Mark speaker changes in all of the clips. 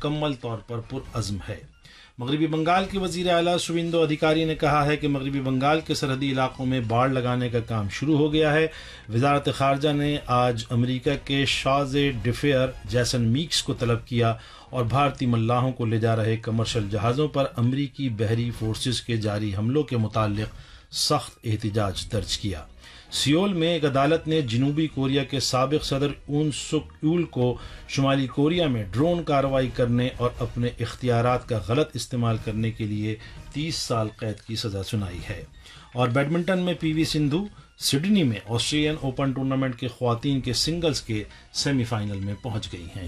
Speaker 1: مکمل طور پر پرعزم ہے۔ مغربی بنگال کے وزیر اعلیٰ شوویندو ادھیکاری نے کہا ہے کہ مغربی بنگال کے سرحدی علاقوں میں باڑ لگانے کا کام شروع ہو گیا ہے۔ وزارت خارجہ نے آج امریکہ کے شاز ڈفیر جیسن میکس کو طلب کیا اور بھارتی ملاحوں کو لے جا رہے کمرشل جہازوں پر امریکی بحری فورسز کے جاری حملوں کے متعلق سخت احتجاج درج کیا۔ سیول میں ایک عدالت نے جنوبی کوریا کے سابق صدر اون سک یول کو شمالی کوریا میں ڈرون کارروائی کرنے اور اپنے اختیارات کا غلط استعمال کرنے کے لیے 30 سال قید کی سزا سنائی ہے۔ اور بیڈمنٹن میں پی وی سندھو سڈنی میں آسٹریلین اوپن ٹورنامنٹ کے خواتین کے سنگلز کے سیمی فائنل میں پہنچ گئی ہیں۔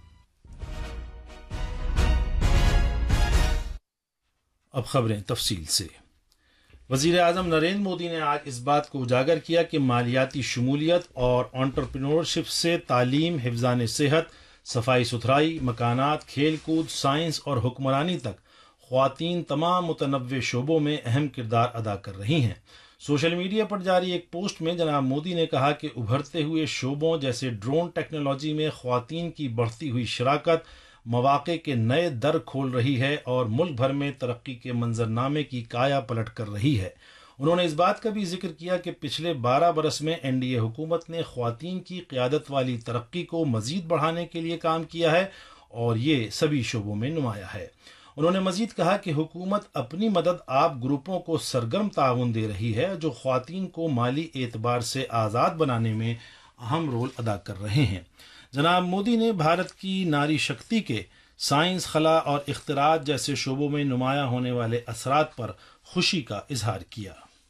Speaker 1: اب خبریں تفصیل سے۔ وزیر اعظم نریندر مودی نے آج اس بات کو اجاگر کیا کہ مالیاتی شمولیت اور انٹرپرینورشپ سے تعلیم، حفظان صحت، صفائی ستھرائی، مکانات، کھیل کود، سائنس اور حکمرانی تک خواتین تمام متنوع شعبوں میں اہم کردار ادا کر رہی ہیں۔ سوشل میڈیا پر جاری ایک پوسٹ میں جناب مودی نے کہا کہ ابھرتے ہوئے شعبوں جیسے ڈرون ٹیکنالوجی میں خواتین کی بڑھتی ہوئی شراکت مواقع کے نئے در کھول رہی ہے اور ملک بھر میں ترقی کے منظرنامے کی کایا پلٹ کر رہی ہے۔ انہوں نے اس بات کا بھی ذکر کیا کہ پچھلے 12 برس میں این ڈی اے حکومت نے خواتین کی قیادت والی ترقی کو مزید بڑھانے کے لیے کام کیا ہے اور یہ سبھی شعبوں میں نمایاں ہے۔ انہوں نے مزید کہا کہ حکومت اپنی مدد آپ گروپوں کو سرگرم تعاون دے رہی ہے جو خواتین کو مالی اعتبار سے آزاد بنانے میں اہم رول ادا کر رہے ہیں۔ جناب مودی نے بھارت کی ناری شکتی کے سائنس، خلا اور اختراعات جیسے شعبوں میں نمایاں ہونے والے اثرات پر خوشی کا اظہار کیا۔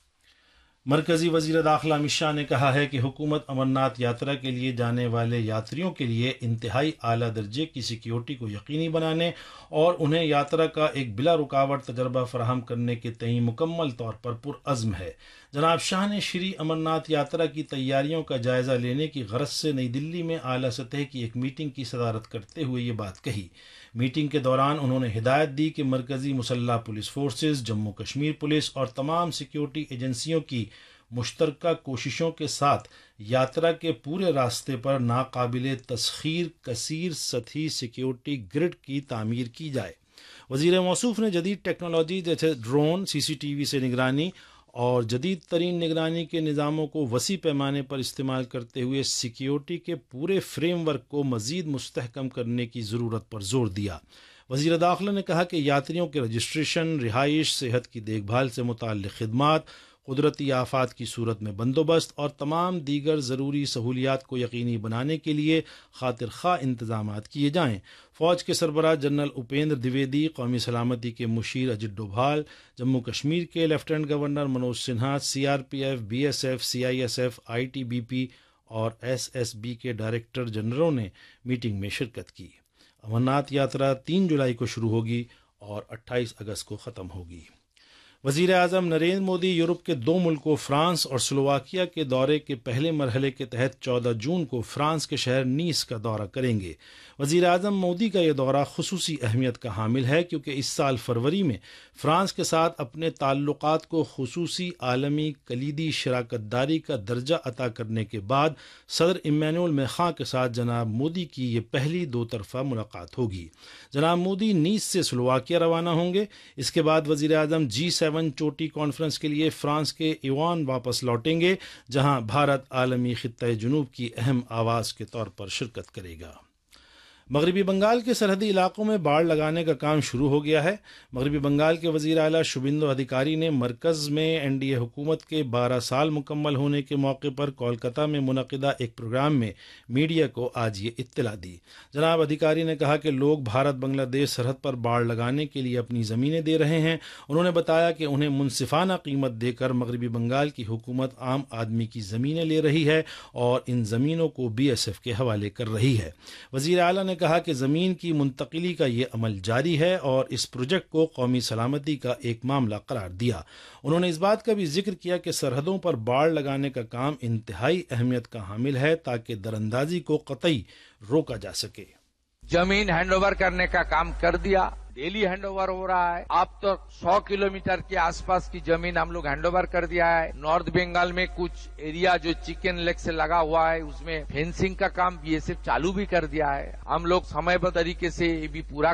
Speaker 1: مرکزی وزیر داخلہ امت شاہ نے کہا ہے کہ حکومت امرناتھ یاترا کے لیے جانے والے یاتریوں کے لیے انتہائی اعلیٰ درجے کی سیکیورٹی کو یقینی بنانے اور انہیں یاترا کا ایک بلا رکاوٹ تجربہ فراہم کرنے کے تئیں مکمل طور پر پرعزم ہے۔ جناب شاہ نے شری امرناتھ یاترا کی تیاریوں کا جائزہ لینے کی غرض سے نئی دلی میں اعلیٰ سطح کی ایک میٹنگ کی صدارت کرتے ہوئے یہ بات کہی۔ میٹنگ کے دوران انہوں نے ہدایت دی کہ مرکزی مسلح police forces, Jammu Kashmir police اور تمام سیکیورٹی ایجنسیوں کی مشترکہ کوششوں کے ساتھ یاترا کے پورے راستے پر ناقابل تسخیر کثیر سطحی سیکیورٹی گرڈ کی تعمیر کی جائے۔ وزیر موصوف نے جدید ٹیکنالوجی جیسے ڈرون، سی سی ٹی وی سے نگرانی اور جدید ترین نگرانی کے نظاموں کو وسیع پیمانے پر استعمال کرتے ہوئے سیکیورٹی کے پورے فریم ورک کو مزید مستحکم کرنے کی ضرورت پر زور دیا۔ وزیر داخلہ نے کہا کہ یاتریوں کے رجسٹریشن، رہائش، صحت کی دیکھ بھال سے متعلق خدمات، قدرتی آفات کی صورت میں بندوبست اور تمام دیگر ضروری سہولیات کو یقینی بنانے کے لیے خاطر خواہ انتظامات کیے جائیں۔ فوج کے سربراہ جنرل اپیندر دیویدی، قومی سلامتی کے مشیر اجت ڈوبھال، جموں کشمیر کے lieutenant governor Manoj Sinha, C R P F, B S F, C I S F, I T B P اور ایس ایس بی کے ڈائریکٹر جنرلوں نے میٹنگ میں شرکت کی۔ امرناتھ یاترا 3 جولائی کو شروع ہوگی اور 28 اگست کو ختم ہوگی۔ وزیر اعظم نریندر مودی یورپ کے 2 ملکوں فرانس اور سلوواکیہ کے دورے کے پہلے مرحلے کے تحت 14 جون کو فرانس کے شہر نیس کا دورہ کریں گے۔ وزیر اعظم مودی کا یہ دورہ خصوصی اہمیت کا حامل ہے کیونکہ اس سال فروری میں فرانس کے ساتھ اپنے تعلقات کو خصوصی عالمی کلیدی شراکت داری کا درجہ عطا کرنے کے بعد صدر ایمینوئل میخواں کے ساتھ جناب مودی کی یہ پہلی 2 طرفہ ملاقات ہوگی۔ جناب مودی نیس سے سلوواکیہ روانہ ہوں گے۔ اس کے بعد وزیر اعظم G7 چوٹی کانفرنس کے لیے فرانس کے ایوان واپس لوٹیں گے جہاں بھارت عالمی خطہ جنوب کی اہم آواز کے طور پر شرکت کرے گا۔ مغربی بنگال کے سرحدی علاقوں میں باڑ لگانے کا کام شروع ہو گیا ہے۔ مغربی بنگال کے وزیر اعلیٰ شوویندو ادھیکاری نے مرکز میں این ڈی اے حکومت کے 12 سال مکمل ہونے کے موقع پر کولکتہ میں منعقدہ ایک پروگرام میں میڈیا کو آج یہ اطلاع دی۔ جناب ادھیکاری نے کہا کہ لوگ بھارت بنگلہ دیش سرحد پر باڑ لگانے کے لیے اپنی زمینیں دے رہے ہیں۔ انہوں نے بتایا کہ انہیں منصفانہ قیمت دے کر مغربی بنگال کی حکومت عام آدمی کی زمینیں لے رہی ہے اور ان زمینوں کو بی ایس ایف کے حوالے کر رہی ہے۔ وزیر اعلیٰ نے کہا کہ زمین کی منتقلی کا یہ عمل جاری ہے اور اس پروجیکٹ کو قومی سلامتی کا ایک معاملہ قرار دیا۔ انہوں نے اس بات کا بھی ذکر کیا کہ سرحدوں پر باڑ لگانے کا کام انتہائی اہمیت کا حامل ہے تاکہ دراندازی کو قطعی روکا جا سکے۔
Speaker 2: زمین ہینڈ اوور کرنے کا کام کر دیا، ڈیلی ہینڈ اوور ہو رہا ہے۔ اب تو 100 کلومیٹر کے آس پاس کی زمین ہم لوگ ہینڈ اوور کر دیا ہے۔ نارتھ بنگال میں کچھ ایریا جو چکن لیگ سے لگا ہوا ہے اس میں فینسنگ کا کام بی ایس ایف چالو بھی کر دیا ہے۔ ہم لوگ سمے پر طریقے سے یہ بھی پورا